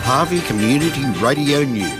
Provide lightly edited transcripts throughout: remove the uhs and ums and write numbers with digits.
Harvey Community Radio News.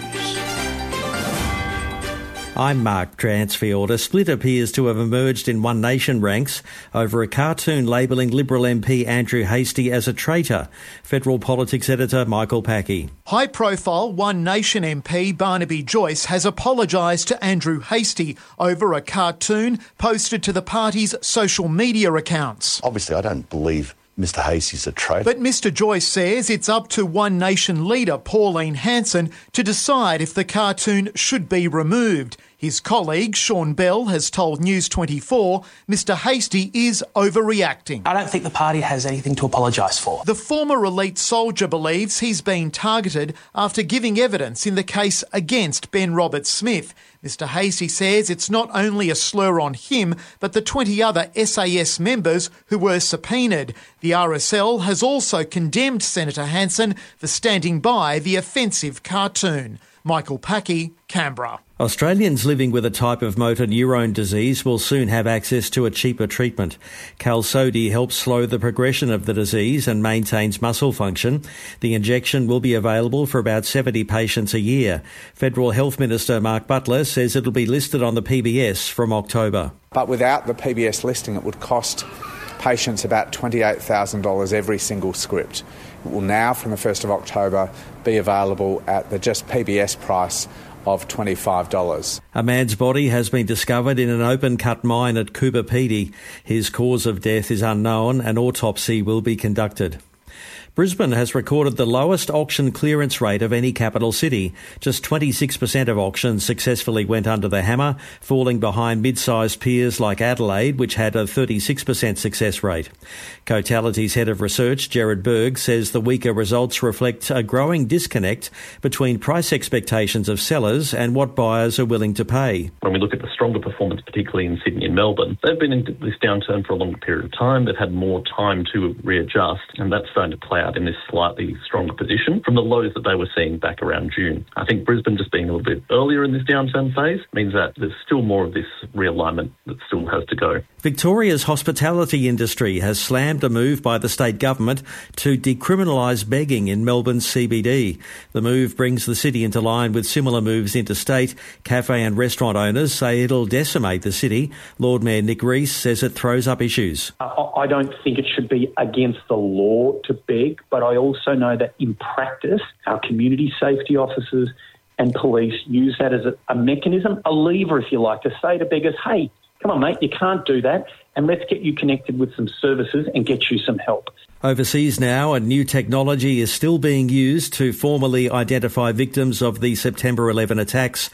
I'm Mark Transfield. A split appears to have emerged in One Nation ranks over a cartoon labelling Liberal MP Andrew Hastie as a traitor. Federal Politics Editor Michael Packey. High-profile One Nation MP Barnaby Joyce has apologised to Andrew Hastie over a cartoon posted to the party's social media accounts. Obviously, I don't believe Mr Hastie's a traitor. But Mr Joyce says it's up to One Nation leader Pauline Hanson to decide if the cartoon should be removed. His colleague, Sean Bell, has told News 24 Mr Hastie is overreacting. I don't think the party has anything to apologise for. The former elite soldier believes he's been targeted after giving evidence in the case against Ben Roberts-Smith. Mr Hastie says it's not only a slur on him, but the 20 other SAS members who were subpoenaed. The RSL has also condemned Senator Hanson for standing by the offensive cartoon. Michael Packey, Canberra. Australians living with a type of motor neurone disease will soon have access to a cheaper treatment. Qalsody helps slow the progression of the disease and maintains muscle function. The injection will be available for about 70 patients a year. Federal Health Minister Mark Butler says it'll be listed on the PBS from October. But without the PBS listing, it would cost patients about $28,000 every single script. It will now, from the 1st of October, be available at the just PBS price of $25. A man's body has been discovered in an open-cut mine at Coober Pedy. His cause of death is unknown. An autopsy will be conducted. Brisbane has recorded the lowest auction clearance rate of any capital city. Just 26% of auctions successfully went under the hammer, falling behind mid-sized peers like Adelaide, which had a 36% success rate. Cotality's head of research, Gerard Berg, says the weaker results reflect a growing disconnect between price expectations of sellers and what buyers are willing to pay. When we look at the stronger performance, particularly in Sydney and Melbourne, they've been in this downturn for a longer period of time. They've had more time to readjust, and that's starting to play out in this slightly stronger position from the lows that they were seeing back around June. I think Brisbane just being a little bit earlier in this downturn phase means that there's still more of this realignment that still has to go. Victoria's hospitality industry has slammed a move by the state government to decriminalise begging in Melbourne's CBD. The move brings the city into line with similar moves interstate. Cafe and restaurant owners say it'll decimate the city. Lord Mayor Nick Rees says it throws up issues. I don't think it should be against the law to beg, but I also know that in practice, our community safety officers and police use that as a mechanism, a lever, if you like, to say to beggars, hey, come on, mate, you can't do that, and let's get you connected with some services and get you some help. Overseas now, a new technology is still being used to formally identify victims of the September 11 attacks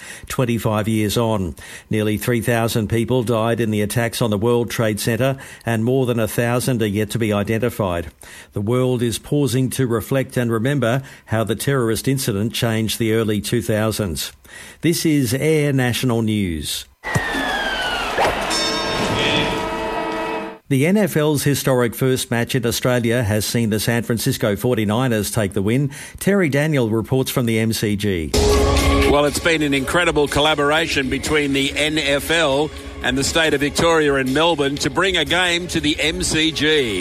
25 years on. Nearly 3,000 people died in the attacks on the World Trade Center, and more than 1,000 are yet to be identified. The world is pausing to reflect and remember how the terrorist incident changed the early 2000s. This is Air National News. The NFL's historic first match in Australia has seen the San Francisco 49ers take the win. Terry Daniel reports from the MCG. Well, it's been an incredible collaboration between the NFL and the state of Victoria and Melbourne to bring a game to the MCG.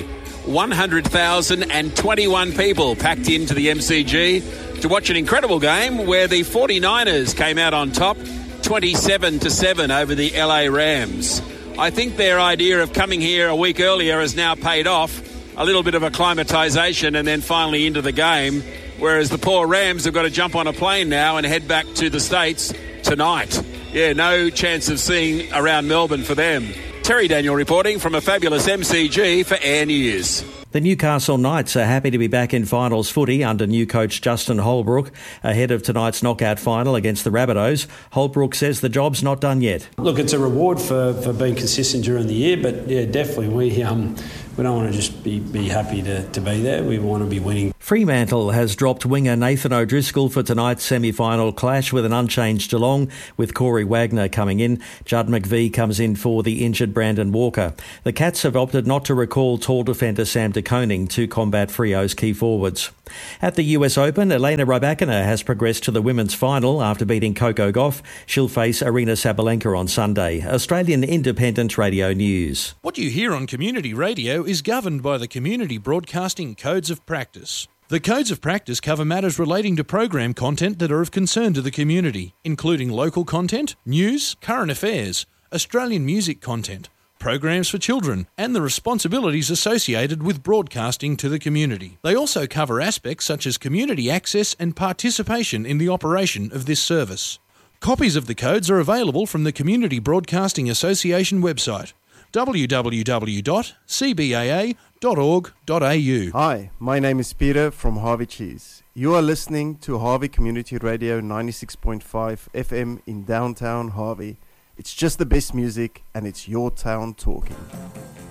100,021 people packed into the MCG to watch an incredible game where the 49ers came out on top 27-7 over the LA Rams. I think their idea of coming here a week earlier has now paid off. A little bit of acclimatisation and then finally into the game, whereas the poor Rams have got to jump on a plane now and head back to the States tonight. Yeah, no chance of seeing around Melbourne for them. Terry Daniel reporting from a fabulous MCG for Air News. The Newcastle Knights are happy to be back in finals footy under new coach Justin Holbrook. Ahead of tonight's knockout final against the Rabbitohs, Holbrook says the job's not done yet. Look, it's a reward for being consistent during the year, but yeah, definitely we don't want to just be happy to be there. We want to be winning. Fremantle has dropped winger Nathan O'Driscoll for tonight's semi-final clash with an unchanged Geelong, with Corey Wagner coming in. Judd McVie comes in for the injured Brandon Walker. The Cats have opted not to recall tall defender Sam de Koning to combat Freo's key forwards. At the US Open, Elena Rybakina has progressed to the women's final after beating Coco Gauff. She'll face Arina Sabalenka on Sunday. Australian Independent Radio News. What you hear on community radio is governed by the Community Broadcasting Codes of Practice. The codes of practice cover matters relating to program content that are of concern to the community, including local content, news, current affairs, Australian music content, programs for children, and the responsibilities associated with broadcasting to the community. They also cover aspects such as community access and participation in the operation of this service. Copies of the codes are available from the Community Broadcasting Association website, www.cbaa.org.au. Hi, my name is Peter from Harvey Cheese. You are listening to Harvey Community Radio 96.5 FM in downtown Harvey. It's just the best music and it's your town talking.